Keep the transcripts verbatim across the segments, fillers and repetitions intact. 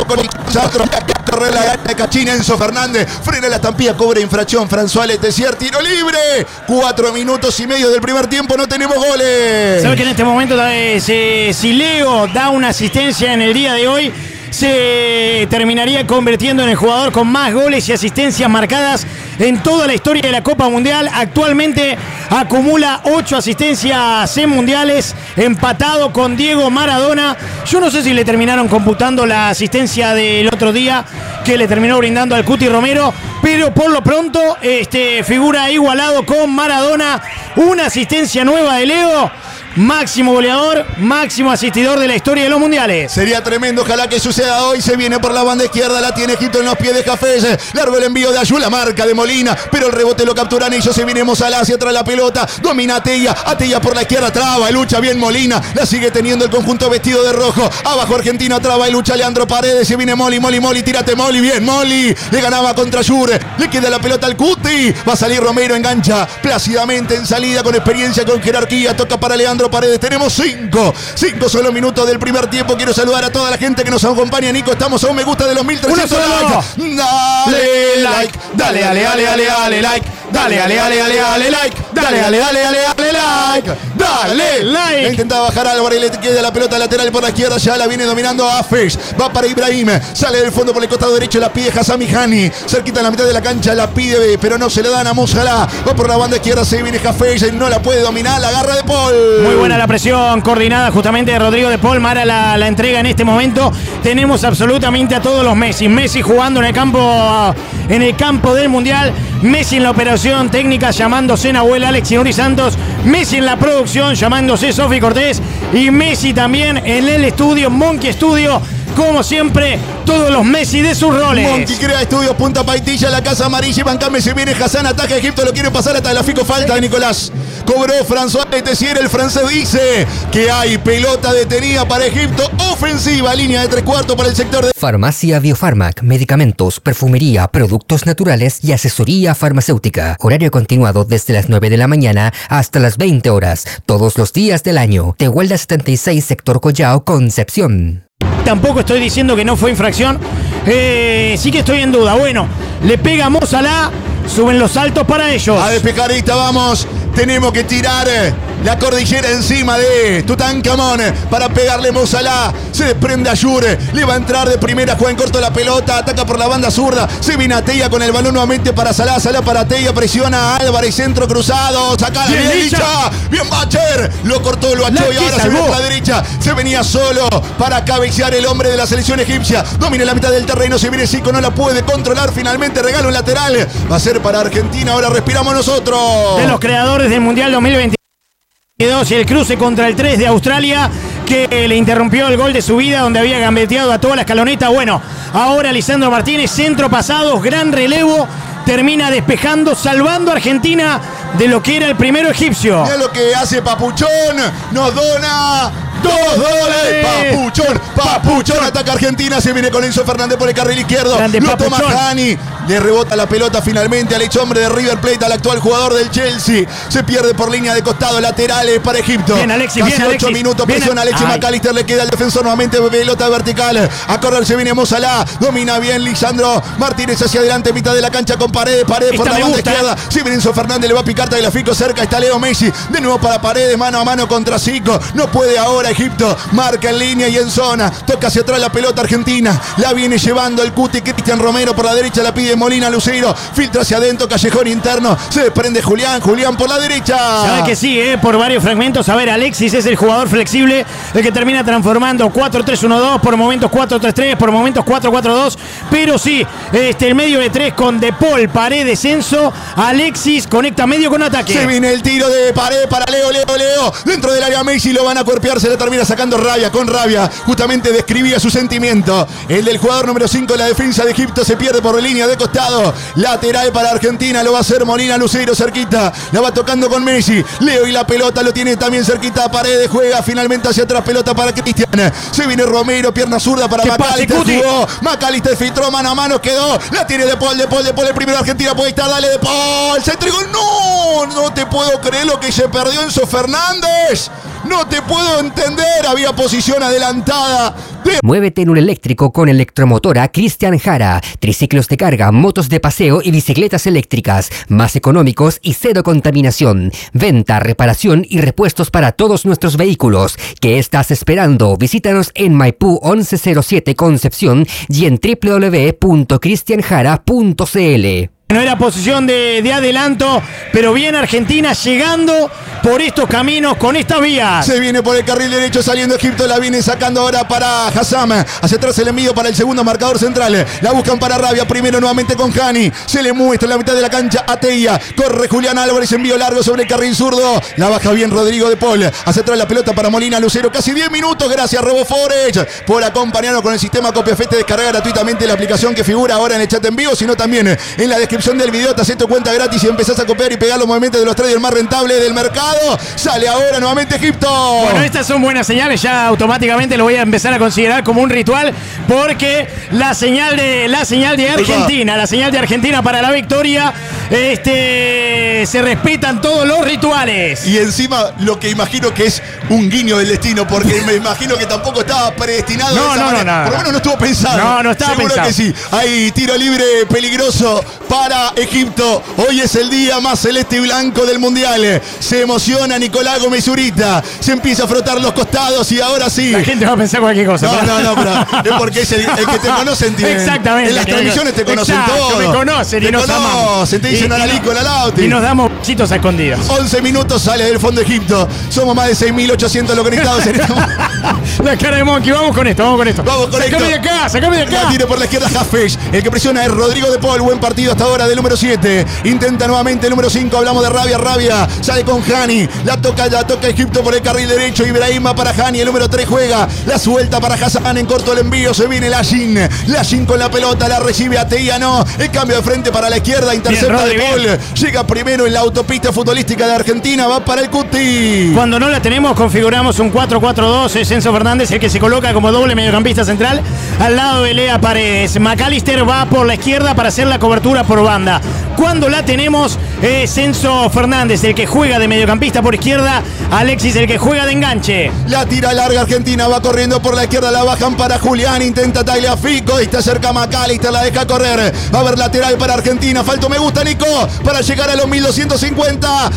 con Sandro, corre la gana de Cachín, Enzo Fernández, frena la estampilla, cobra infracción, François Letessier, tiro libre, cuatro minutos y medio del primer tiempo, no tenemos goles. ¿Sabes que en este momento eh, si, si Leo da una asistencia en el día de hoy, se terminaría convirtiendo en el jugador con más goles y asistencias marcadas en toda la historia de la Copa Mundial? Actualmente acumula ocho asistencias en mundiales, empatado con Diego Maradona. Yo no sé si le terminaron computando la asistencia del otro día que le terminó brindando al Cuti Romero, pero por lo pronto este, figura igualado con Maradona. Una asistencia nueva de Leo. Máximo goleador, máximo asistidor de la historia de los mundiales. Sería tremendo, ojalá que suceda hoy. Se viene por la banda izquierda, la tiene Egipto en los pies de Jafes. Largo el envío de Ayú, la marca de Molina, pero el rebote lo capturan ellos. Se viene Mozalá hacia atrás la pelota, domina Atella, Atella por la izquierda, traba, lucha bien Molina, la sigue teniendo el conjunto vestido de rojo. Abajo Argentina, traba y lucha Leandro Paredes. Se viene Moli, Moli, Moli, tírate Moli, bien Moli. Le ganaba contra Ayur, le queda la pelota al Cuti. Va a salir Romero, engancha plácidamente en salida, con experiencia, con jerarquía. Toca para Leandro Paredes. Tenemos cinco, cinco solo minutos del primer tiempo. Quiero saludar a toda la gente que nos acompaña, Nico. Estamos a un me gusta de los mil trescientos likes. Dale like, dale, dale, dale, dale, dale like. Dale, dale, dale, dale, dale like. Dale, dale, dale, dale, dale like. Dale like. Intenta bajar Álvarez y le queda la pelota lateral por la izquierda. Ya la viene dominando a Fesh. Va para Ibrahim. Sale del fondo por el costado derecho. La pide Hassam Mihani. Cerquita en la mitad de la cancha. La pide, pero no se le dan a Mozalá. Va por la banda izquierda. Se viene Jafes. No la puede dominar. La agarra de Paul. Muy buena la presión coordinada justamente de Rodrigo de Paul. Mara la, la entrega en este momento. Tenemos absolutamente a todos los Messi. Messi jugando en el campo, en el campo del Mundial. Messi en la operación técnica llamándose Nahuel Alex y Nuri Santos. Messi en la producción llamándose Sofi Cortés. Y Messi también en el estudio, Monkey Studio. Como siempre, todos los Messi de sus roles. Monkey crea estudios, Punta Paitilla, la Casa Amarilla y Bancame. Se viene Hassan, ataca a Egipto, lo quiere pasar hasta la Fico, falta de Nicolás. Cobró François Letessier, el francés dice que hay pelota detenida para Egipto. Ofensiva, línea de tres cuartos para el sector de... Farmacia Biofarmac, medicamentos, perfumería, productos naturales y asesoría farmacéutica. Horario continuado desde las nueve de la mañana hasta las veinte horas, todos los días del año. Tehuelda setenta y seis, sector Collao, Concepción. Tampoco estoy diciendo que no fue infracción. Eh, sí que estoy en duda. Bueno, le pega a Mozalá. Suben los saltos para ellos. A despejar esta, vamos. Tenemos que tirar la cordillera encima de Tutankamón para pegarle Mozalá. Se desprende Ayur. Le va a entrar de primera, juega en corto la pelota. Ataca por la banda zurda. Se viene Atella con el balón nuevamente para Salah. Salah para Atella. Presiona a Álvarez. Centro cruzado. Saca la derecha. Bien Bacher. Lo cortó, lo achó y ahora se viene por la derecha. Se venía solo para cabecear el hombre de la selección egipcia. Domina la mitad del terreno. Se viene Zico. No la puede controlar. Finalmente regalo en lateral. Va a ser para Argentina. Ahora respiramos nosotros. De los creadores del Mundial dos mil veintidós y el cruce contra el tres de Australia, que le interrumpió el gol de su vida, donde había gambeteado a toda la escaloneta. Bueno, ahora Lisandro Martínez, centro pasado, gran relevo, termina despejando, salvando a Argentina de lo que era el primero egipcio. Mira lo que hace Papuchón, nos dona dos goles. Papuchón, Papuchón, ataca Argentina, se viene con Enzo Fernández por el carril izquierdo. Grande lo Papuchón. toma Jani, le rebota la pelota finalmente al ex hombre de River Plate, al actual jugador del Chelsea. Se pierde por línea de costado, laterales para Egipto. Bien, Alexis, Casi bien, ocho Alexis. minutos, Bien, presiona Alexis ay. McAllister, le queda al defensor nuevamente, pelota vertical. A correr se viene Mozalá, domina bien Lisandro Martínez hacia adelante, mitad de la cancha con Paredes, Paredes por Esta la me banda gusta. izquierda. Si viene Enzo Fernández, le va a picar Tagliafico, cerca está Leo Messi. De nuevo para Paredes, mano a mano contra Zico. No puede ahora Egipto. Marca en línea y en zona. Toca hacia atrás la pelota Argentina. La viene llevando el Cuti. Cristian Romero por la derecha. La pide Molina Lucero. Filtra hacia adentro. Callejón interno. Se desprende Julián. Julián por la derecha. Sabe que sí, eh, por varios fragmentos. A ver, Alexis es el jugador flexible, el que termina transformando cuatro tres uno dos, por momentos cuatro tres tres, por momentos cuatro cuatro dos. Pero sí, este, el medio de tres con De Paul, Paredes, Enzo. Alexis conecta medio con ataque. Se viene el tiro de Paredes para Leo, Leo, Leo. Dentro del área Messi lo van a cuerpear. Se le termina sacando rabia, con rabia. Justamente describía su sentimiento. El del jugador número cinco de la defensa de Egipto se pierde por línea de costado. Lateral para Argentina. Lo va a hacer Molina Lucero cerquita. La va tocando con Messi. Leo y la pelota lo tiene también cerquita. Paredes juega finalmente hacia atrás. Pelota para Cristian. Se viene Romero. Pierna zurda para McAllister. Jugó. McAllister filtró mano a mano. Quedó. La tiene De Paul. De Paul. De Paul. El primero de Argentina puede estar. Dale De Paul. Se entregó. No. No te puedo creer lo que se perdió Enzo Fernández. No te puedo entender. Había posición adelantada. De... Muévete en un eléctrico con Electromotora Cristian Jara. Triciclos de carga, motos de paseo y bicicletas eléctricas. Más económicos y cero contaminación. Venta, reparación y repuestos para todos nuestros vehículos. ¿Qué estás esperando? Visítanos en Maipú once cero siete Concepción y en doble u doble u doble u punto cristian jara punto c l. No era posición de, de adelanto, pero bien Argentina llegando por estos caminos con estas vías. Se viene por el carril derecho saliendo Egipto, la viene sacando ahora para Hassam. Hacia atrás el envío para el segundo marcador central. La buscan para Rabia, primero nuevamente con Hani. Se le muestra en la mitad de la cancha a Teia. Corre Julián Álvarez, envío largo sobre el carril zurdo. La baja bien Rodrigo de Paul. Hacia atrás la pelota para Molina Lucero. Casi diez minutos, gracias Robo Forage por acompañarnos con el sistema Copiafete. Descarga gratuitamente la aplicación que figura ahora en el chat en vivo, sino también en la descripción del video. Te haces tu cuenta gratis y empezás a copiar y pegar los movimientos de los traders más rentables del mercado. Sale ahora nuevamente Egipto. Bueno, estas son buenas señales. Ya automáticamente lo voy a empezar a considerar como un ritual, porque la señal de la señal de Argentina, la señal de Argentina para la victoria, este, se respetan todos los rituales. Y encima lo que imagino que es un guiño del destino, porque me imagino que tampoco estaba predestinado. No, de esa no, manera. no, no, Por lo menos no estuvo pensado. No, no estaba Seguro pensado. que sí. Hay tiro libre peligroso para Egipto. Hoy es el día más celeste y blanco del mundial. Se emociona Nicolás Gómez Zurita. Se empieza a frotar los costados y ahora sí. La gente va a pensar cualquier cosa. No, pero... no, no, pero es porque es el, el que te conocen. Tienen, Exactamente. En las transmisiones te conocen Exacto, todo. me conocen y te nos conocen, amamos. te dicen Y- a la y no- Lico, la Lauti. Y nos damos besitos a escondidas. once minutos sale del fondo de Egipto. Somos más de seis mil ochocientos los conectados en este momento. La cara de Monkey, vamos con esto, vamos con esto. Vamos con Sacame esto. de acá, sacame de acá. La tira por la izquierda Hafesh. El que presiona es Rodrigo de Paul. Buen partido hasta ahora del número siete. Intenta nuevamente el número cinco. Hablamos de Rabia. Rabia sale con Hani. La toca, la toca Egipto por el carril derecho. Ibrahim va para Hani. El número tres juega. La suelta para Hassan. En corto el envío. Se viene Lashin. Lashin con la pelota. La recibe a Teia. No. El cambio de frente para la izquierda. Intercepta Rodri, de Paul. bien. Llega primero en la autopista futbolística de Argentina. Va para el Cuti. Cuando no la tenemos, configuramos un cuatro cuatro dos. Es Enzo Fernández el que se coloca como doble mediocampista central al lado de Lea Paredes. McAllister va por la izquierda para hacer la cobertura por banda. Cuando la tenemos, es Enzo Fernández el que juega de mediocampista por izquierda. Alexis el que juega de enganche. La tira larga Argentina, va corriendo por la izquierda, la bajan para Julián, intenta Tagliafico, está cerca McAllister, la deja correr. Va a haber lateral para Argentina, falto me gusta Nico, para llegar a los mil doscientos cincuenta.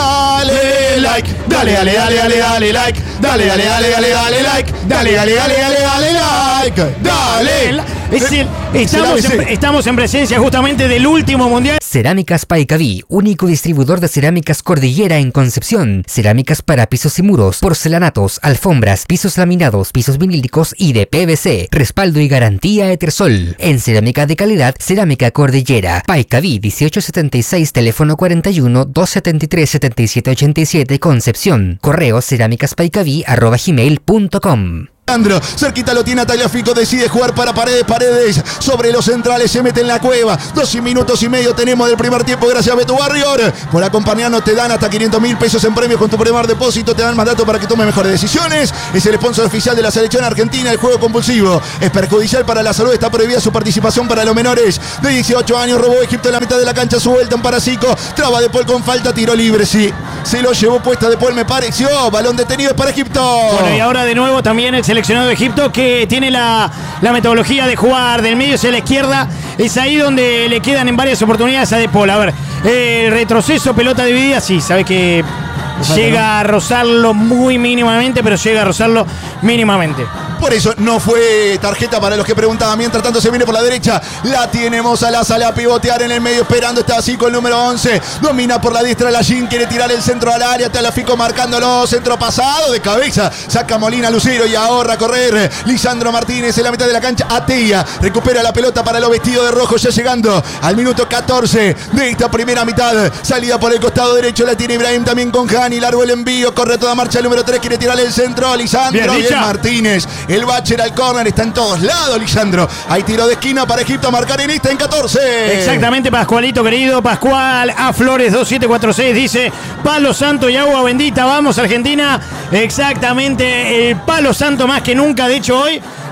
Dale like, dale, dale, dale, dale, dale like, dale, dale, dale, dale, dale like, dale, dale, dale, dale, dale like, dale. Es el- estamos, en, estamos en presencia justamente del último mundial. Cerámicas Paicaví, único distribuidor de cerámicas Cordillera en Concepción. Cerámicas para pisos y muros, porcelanatos, alfombras, pisos laminados, pisos vinílicos y de P V C. Respaldo y garantía Etersol. En cerámica de calidad, Cerámica Cordillera. Paicaví dieciocho setenta y seis, teléfono cuarenta y uno, doscientos setenta y tres, setenta y siete ochenta y siete, Concepción. Correo cerámicaspaicaví arroba gmail punto com. Leandro, cerquita lo tiene a Tagliafico, decide jugar para Paredes, Paredes sobre los centrales, se mete en la cueva, doce minutos y medio tenemos del primer tiempo, gracias a Beto Warrior, por acompañarnos te dan hasta quinientos mil pesos en premios con tu primer depósito, te dan más datos para que tomes mejores decisiones, es el sponsor oficial de la selección argentina, el juego compulsivo, es perjudicial para la salud, está prohibida su participación para los menores de dieciocho años, robó Egipto en la mitad de la cancha, su vuelta en Paracico, traba de Paul con falta, tiro libre, sí, se lo llevó puesta de Paul me pareció, balón detenido es para Egipto. Bueno, y ahora de nuevo también el seleccionado de Egipto que tiene la, la metodología de jugar del medio hacia la izquierda. Es ahí donde le quedan en varias oportunidades a De Paul. A ver, eh, retroceso, pelota dividida, sí, sabe que llega a rozarlo muy mínimamente, pero llega a rozarlo mínimamente. Por eso no fue tarjeta para los que preguntaban. Mientras tanto se viene por la derecha. La tiene Mozala, sale a pivotear en el medio esperando. Está así con el número once. Domina por la diestra Lallín. Quiere tirar el centro al área. Tagliafico marcándolo. Centro pasado de cabeza. Saca Molina Lucero y ahorra a correr. Lisandro Martínez en la mitad de la cancha. Ateia recupera la pelota para los vestidos de rojo. Ya llegando al minuto catorce de esta primera mitad. Salida por el costado derecho. La tiene Ibrahim también con Hani. Largo el envío. Corre toda marcha el número tres. Quiere tirarle el centro. Lisandro. Bien, Bien Martínez. El Bacher al córner, está en todos lados, Lisandro. Hay tiro de esquina para Egipto a marcar en esta en catorce. Exactamente, Pascualito querido, Pascual A Flores dos siete cuatro seis dice Palo Santo y agua bendita, vamos Argentina. Exactamente, el Palo Santo más que nunca, de hecho hoy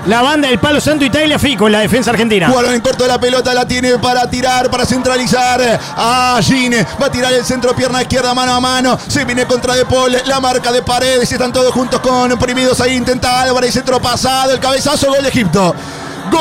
la banda del Palo Santo y Tagliafico en la defensa argentina. Jugaron en corto de la pelota, la tiene para tirar, para centralizar. A Gine, va a tirar el centro, pierna izquierda, mano a mano. Se viene contra De Paul, la marca de Paredes. Están todos juntos con oprimidos ahí. Intenta Álvarez, centro pasado, el cabezazo, gol de Egipto. ¡Gol!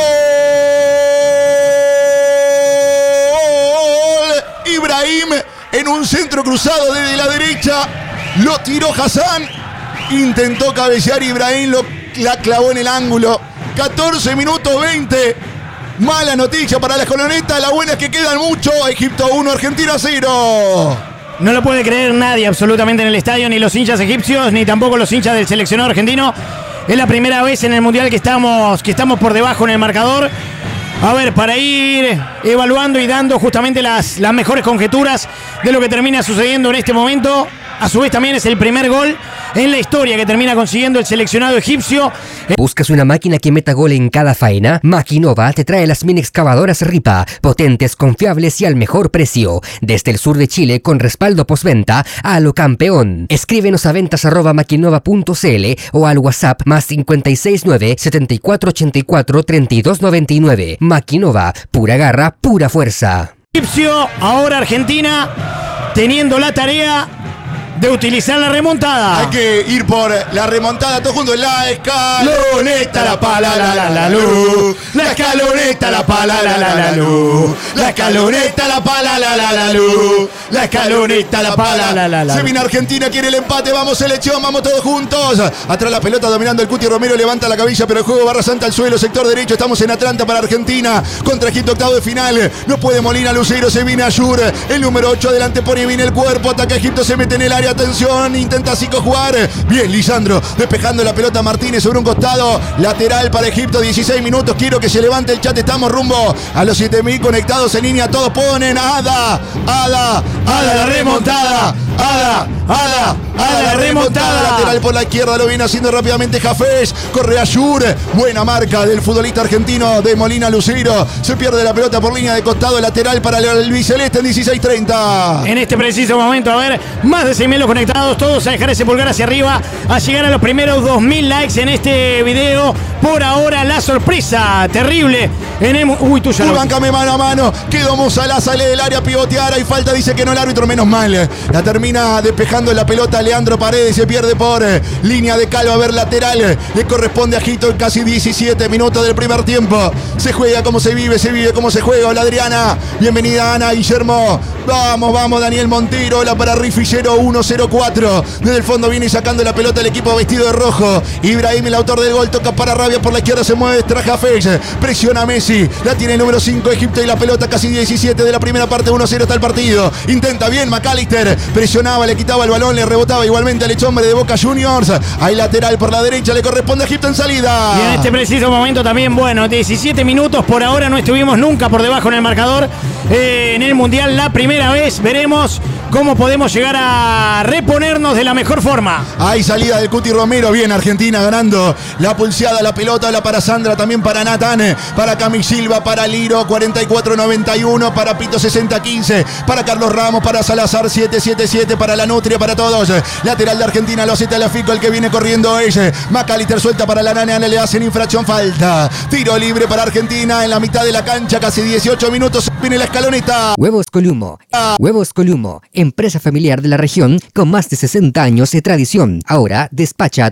Ibrahim en un centro cruzado desde la derecha. Lo tiró Hassan. Intentó cabecear Ibrahim, lo, la clavó en el ángulo. catorce minutos veinte. Mala noticia para la escoloneta. La buena es que quedan mucho. Egipto uno, Argentina cero. No lo puede creer nadie absolutamente en el estadio, ni los hinchas egipcios, ni tampoco los hinchas del seleccionado argentino. Es la primera vez en el Mundial que estamos, que estamos por debajo en el marcador. A ver, para ir evaluando y dando justamente las, las mejores conjeturas de lo que termina sucediendo en este momento. A su vez también es el primer gol en la historia que termina consiguiendo el seleccionado egipcio. ¿Buscas una máquina que meta gol en cada faena? Maquinova te trae las mini excavadoras Ripa, potentes, confiables y al mejor precio. Desde el sur de Chile con respaldo postventa a lo campeón. Escríbenos a ventas arroba maquinova punto cl o al WhatsApp más cinco seis nueve, siete cuatro ocho cuatro, tres dos nueve nueve. Maquinova, pura garra, pura fuerza. Egipcio, ahora Argentina, teniendo la tarea de utilizar la remontada. Hay que ir por la remontada todos juntos. La escaloneta, la pala, la la la luz. La escaloneta, la pala, la la la luz. La escaloneta, la pala, la la la luz. La escaloneta, la pala, la la la. Se viene Argentina, quiere el empate. Vamos selección, vamos todos juntos. Atrás la pelota dominando el Cuti Romero, levanta la cabilla, pero el juego barra santa al suelo, sector derecho. Estamos en Atlanta para Argentina contra Egipto, octavo de final. No puede Molina, Lucero, se viene Ayur. El número ocho adelante pone bien el cuerpo. Ataca Egipto, se mete en el área. Atención, intenta Zico jugar. Bien, Lisandro, despejando la pelota Martínez sobre un costado. Lateral para Egipto, dieciséis minutos. Quiero que se levante el chat. Estamos rumbo a los siete mil conectados en línea. Todos ponen Ada, Ada, Ada la remontada. Ada, Ada, Ada la remontada. Lateral por la izquierda, lo viene haciendo rápidamente Jafés. Corre Ayur. Buena marca del futbolista argentino de Molina Lucero. Se pierde la pelota por línea de costado. Lateral para el biceleste en dieciséis treinta. En este preciso momento, a ver, más de seis mil conectados, todos a dejar ese pulgar hacia arriba, a llegar a los primeros dos mil likes en este video. Por ahora la sorpresa terrible en el... Uy, tuyo. Bancame mano a mano, quedó Mozalá, sale del área a pivotear, hay falta, dice que no el árbitro, menos mal. La termina despejando la pelota Leandro Paredes, se pierde por eh, línea de calva, a ver lateral, le corresponde a Egipto en casi diecisiete minutos del primer tiempo. Se juega como se vive, se vive como se juega. Hola Adriana, bienvenida Ana, Guillermo. Vamos, vamos Daniel Montero, hola para Rifillero uno cero cuatro. Desde el fondo viene sacando la pelota el equipo vestido de rojo. Ibrahim, el autor del gol, toca para Rabia por la izquierda, se mueve Trajafés, presiona a Messi, la tiene el número cinco Egipto y la pelota casi diecisiete de la primera parte, uno cero está el partido. Intenta bien McAllister, presionaba, le quitaba el balón, le rebotaba igualmente al hecho hombre de Boca Juniors. Hay lateral por la derecha, le corresponde a Egipto en salida. Y en este preciso momento también, bueno, diecisiete minutos, por ahora no estuvimos nunca por debajo en el marcador eh, en el Mundial, la primera vez. Veremos cómo podemos llegar a reponernos de la mejor forma. Hay salida del Cuti Romero, bien Argentina ganando la pulseada, la pelota, la para Sandra, también para Natán, para Cami Silva, para Liro, cuarenta y cuatro noventa y uno, para Pito sesenta quince, para Carlos Ramos, para Salazar siete siete siete, para La Nutria, para todos. Lateral de Argentina, lo hace Talafico, el que viene corriendo es McAllister, suelta para la Nana, le hacen infracción, falta. Tiro libre para Argentina en la mitad de la cancha, casi dieciocho minutos, viene la escaloneta. Huevos Columo, Huevos Columo, empresa familiar de la región con más de sesenta años de tradición. Ahora despacha